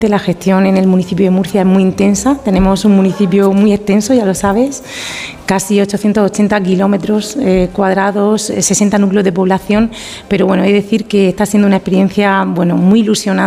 La gestión en el municipio de Murcia es muy intensa. Tenemos un municipio muy extenso, ya lo sabes, casi 880 kilómetros cuadrados, 60 núcleos de población, pero bueno, he de decir que está siendo una experiencia, bueno, muy ilusionante.